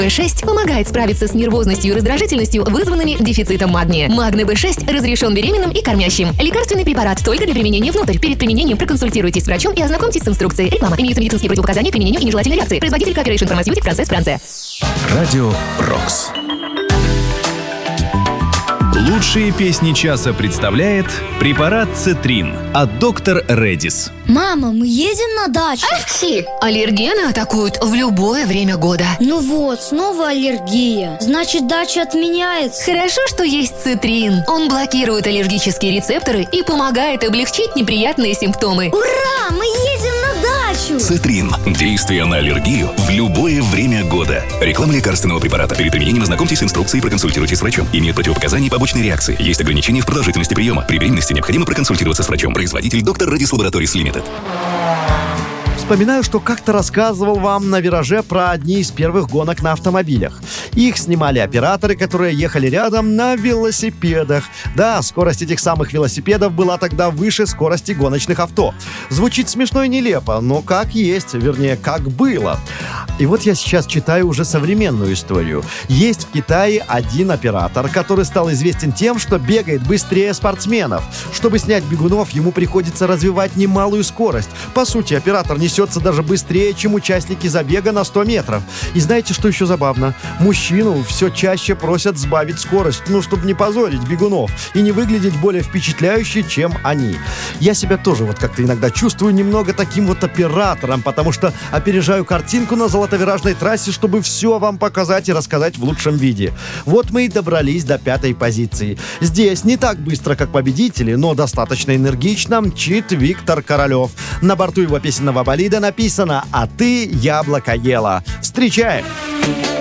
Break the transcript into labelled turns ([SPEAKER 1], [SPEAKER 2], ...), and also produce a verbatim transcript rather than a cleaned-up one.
[SPEAKER 1] бэ шесть помогает справиться с нервозностью и раздражительностью, вызванными дефицитом магния. Магне бэ шесть разрешен беременным и кормящим. Лекарственный препарат только для применения внутрь. Перед применением проконсультируйтесь с врачом и ознакомьтесь с инструкцией. Реклама. Имеются медицинские противопоказания к применению и нежелательной реакции. Производитель Cooperation Pharmaceutic, Францесс, Франция.
[SPEAKER 2] Радио Рокс. Лучшие песни часа представляет препарат Цетрин от доктор Редис.
[SPEAKER 3] Мама, мы едем на дачу.
[SPEAKER 1] Ахти! Аллергены атакуют в любое время года.
[SPEAKER 3] Ну вот, снова аллергия. Значит, дача отменяется.
[SPEAKER 1] Хорошо, что есть Цетрин. Он блокирует аллергические рецепторы и помогает облегчить неприятные симптомы.
[SPEAKER 3] Ура! Мы едем на дачу!
[SPEAKER 2] Цетрин. Действие на аллергию в любое время года. Реклама лекарственного препарата. Перед применением ознакомьтесь с инструкцией и проконсультируйтесь с врачом. Имеет противопоказания и побочные реакции. Есть ограничения в продолжительности приема. При беременности необходимо проконсультироваться с врачом. Производитель доктор Редис Laboratories Limited.
[SPEAKER 4] Вспоминаю, что как-то рассказывал вам на «Вираже» про одни из первых гонок на автомобилях. Их снимали операторы, которые ехали рядом на велосипедах. Да, скорость этих самых велосипедов была тогда выше скорости гоночных авто. Звучит смешно и нелепо, но как есть, вернее, как было. И вот я сейчас читаю уже современную историю. Есть в Китае один оператор, который стал известен тем, что бегает быстрее спортсменов. Чтобы снять бегунов, ему приходится развивать немалую скорость. По сути, оператор несется даже быстрее, чем участники забега на сто метров. И знаете, что еще забавно? Мужчину все чаще просят сбавить скорость, ну, чтобы не позорить бегунов и не выглядеть более впечатляюще, чем они. Я себя тоже вот как-то иногда чувствую немного таким вот оператором, потому что опережаю картинку на золотовиражной трассе, чтобы все вам показать и рассказать в лучшем виде. Вот мы и добрались до пятой позиции. Здесь не так быстро, как победители, но достаточно энергично мчит Виктор Королев. На борту его песенного болида написано «А ты яблоко ела». Встречаем!